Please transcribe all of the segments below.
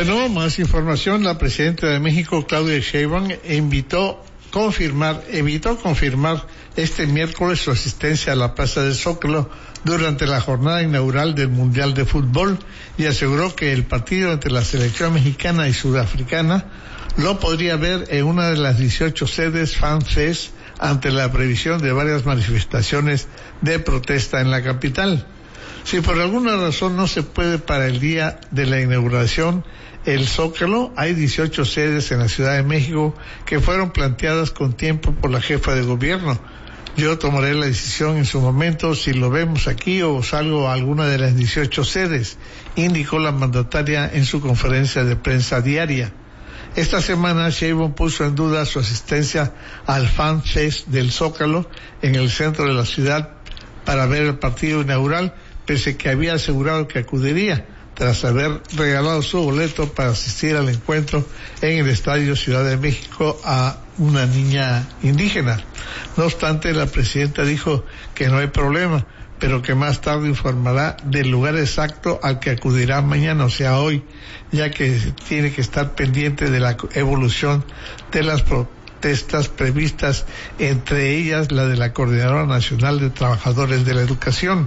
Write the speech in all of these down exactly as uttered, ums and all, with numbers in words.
Bueno, más información. La presidenta de México, Claudia Sheinbaum, invitó confirmar, evitó confirmar este miércoles su asistencia a la Plaza del Zócalo durante la jornada inaugural del Mundial de Fútbol y aseguró que el partido entre la selección mexicana y sudafricana lo podría ver en una de las dieciocho sedes FanFest ante la previsión de varias manifestaciones de protesta en la capital. Si por alguna razón no se puede para el día de la inauguración el Zócalo, hay dieciocho sedes en la Ciudad de México que fueron planteadas con tiempo por la jefa de gobierno. Yo tomaré la decisión en su momento si lo vemos aquí o salgo a alguna de las dieciocho sedes, indicó la mandataria en su conferencia de prensa diaria. Esta semana Sheinbaum puso en duda su asistencia al Fan Fest del Zócalo en el centro de la ciudad para ver el partido inaugural, pese que había asegurado que acudiría tras haber regalado su boleto para asistir al encuentro en el Estadio Ciudad de México a una niña indígena. No obstante, la presidenta dijo que no hay problema, pero que más tarde informará del lugar exacto al que acudirá mañana, o sea hoy, ya que tiene que estar pendiente de la evolución de las protestas previstas, entre ellas la de la Coordinadora Nacional de Trabajadores de la Educación.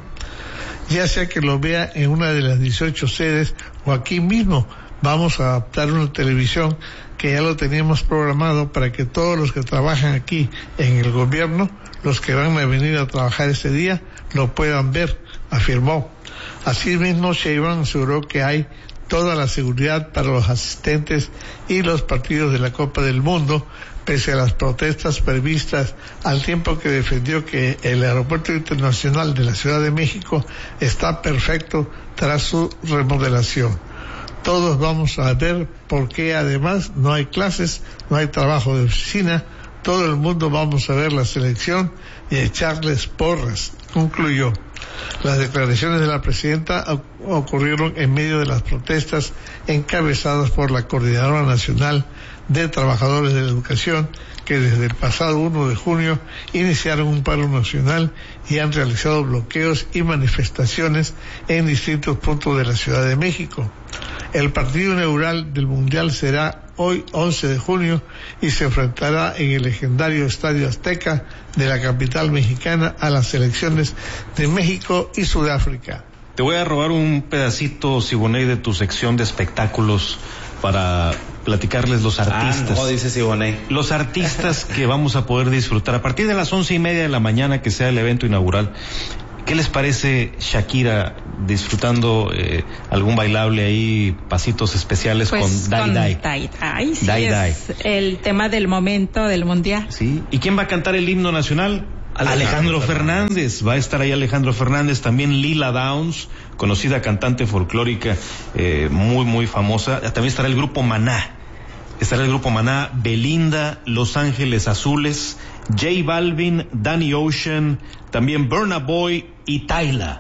Ya sea que lo vea en una de las dieciocho sedes o aquí mismo, vamos a adaptar una televisión que ya lo teníamos programado para que todos los que trabajan aquí en el gobierno, los que van a venir a trabajar ese día, lo puedan ver, afirmó. Asimismo, Sheinbaum aseguró que hay toda la seguridad para los asistentes y los partidos de la Copa del Mundo, pese a las protestas previstas, al tiempo que defendió que el Aeropuerto Internacional de la Ciudad de México está perfecto tras su remodelación. Todos vamos a ver por qué además no hay clases, no hay trabajo de oficina, todo el mundo vamos a ver la selección y echarles porras, concluyó. Las declaraciones de la presidenta ocurrieron en medio de las protestas encabezadas por la Coordinadora Nacional de Trabajadores de la Educación, que desde el pasado primero de junio iniciaron un paro nacional y han realizado bloqueos y manifestaciones en distintos puntos de la Ciudad de México. El partido inaugural del Mundial será hoy once de junio y se enfrentará en el legendario Estadio Azteca de la capital mexicana a las selecciones de México y Sudáfrica. Te voy a robar un pedacito, Siboney, de tu sección de espectáculos para platicarles los artistas. Ah, no, dice Siboney. Los artistas que vamos a poder disfrutar a partir de las once y media de la mañana, que sea el evento inaugural. ¿Qué les parece Shakira disfrutando eh, algún bailable ahí, pasitos especiales pues con Dai con Dai? Dai Dai, sí, Dai, es Dai. El tema del momento del mundial. Sí. ¿Y quién va a cantar el himno nacional? Alejandro, Alejandro Fernández. Fernández. Va a estar ahí Alejandro Fernández, también Lila Downs, conocida cantante folclórica, eh, muy, muy famosa. También estará el grupo Maná. Estará el grupo Maná, Belinda, Los Ángeles Azules, J Balvin, Danny Ocean, también Burna Boy y Tyla.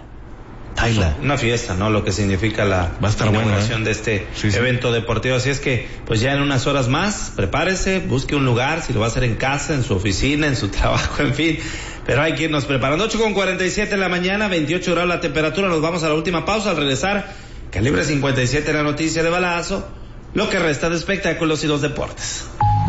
Tyla. Una fiesta, ¿no? Lo que significa la Va a estar inauguración buena, ¿eh? de este sí, sí. evento deportivo. Así es que, pues ya en unas horas más, prepárese, busque un lugar, si lo va a hacer en casa, en su oficina, en su trabajo, en fin. Pero hay que irnos preparando. ocho con cuarenta y siete de la mañana, veintiocho grados la temperatura. Nos vamos a la última pausa. Al regresar, Calibre cincuenta y siete, la noticia de balazo, lo que resta de espectáculos y los deportes.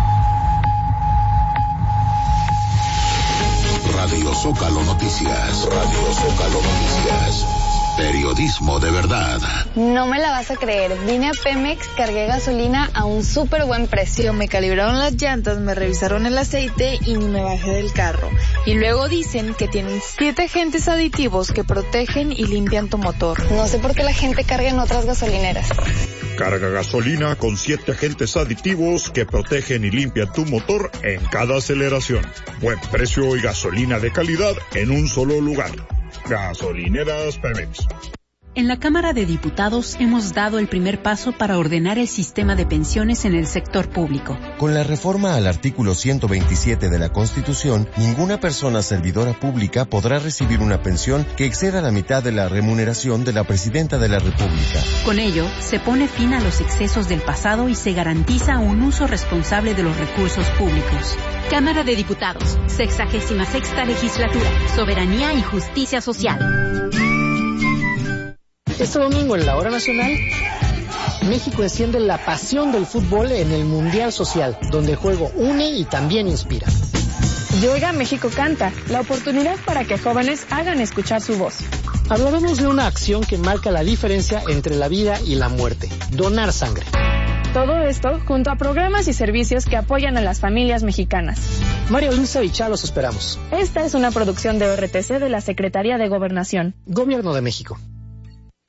Radio Zócalo Noticias. Radio Zócalo Noticias. Periodismo de verdad. No me la vas a creer. Vine a Pemex, cargué gasolina a un súper buen precio. Me calibraron las llantas, me revisaron el aceite y ni me bajé del carro. Y luego dicen que tienen siete agentes aditivos que protegen y limpian tu motor. No sé por qué la gente carga en otras gasolineras. Carga gasolina con siete agentes aditivos que protegen y limpian tu motor en cada aceleración. Buen precio y gasolina de calidad en un solo lugar. Gasolineras Pemex. En la Cámara de Diputados hemos dado el primer paso para ordenar el sistema de pensiones en el sector público. Con la reforma al artículo ciento veintisiete de la Constitución, ninguna persona servidora pública podrá recibir una pensión que exceda la mitad de la remuneración de la Presidenta de la República. Con ello, se pone fin a los excesos del pasado y se garantiza un uso responsable de los recursos públicos. Cámara de Diputados, sexagésima sexta legislatura, soberanía y justicia social. Este domingo en la Hora Nacional, México enciende la pasión del fútbol en el Mundial Social, donde el juego une y también inspira. Llega México Canta, la oportunidad para que jóvenes hagan escuchar su voz. Hablaremos de una acción que marca la diferencia entre la vida y la muerte: donar sangre. Todo esto junto a programas y servicios que apoyan a las familias mexicanas. María Luisa y Chá los esperamos. Esta es una producción de O R T C de la Secretaría de Gobernación. Gobierno de México.